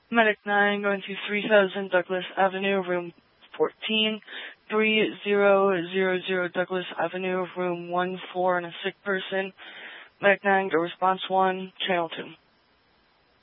Medic 9 going to 3000 Douglas Avenue, room 14, 3000 Douglas Avenue, room 14, and a sick person. Medic 9, go response 1, channel 2.